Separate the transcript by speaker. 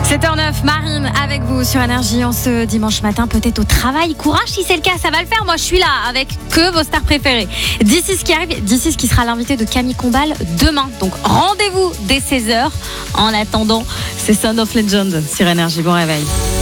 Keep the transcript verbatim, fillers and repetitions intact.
Speaker 1: sept heures neuf, Marine avec vous sur Énergie en ce dimanche matin, peut-être au travail. Courage si c'est le cas, ça va le faire. Moi je suis là avec que vos stars préférées. D six qui arrive, D six qui sera l'invité de Camille Combal demain. Donc rendez-vous dès seize heures. En attendant, c'est Sound of Legend sur Énergie. Bon réveil.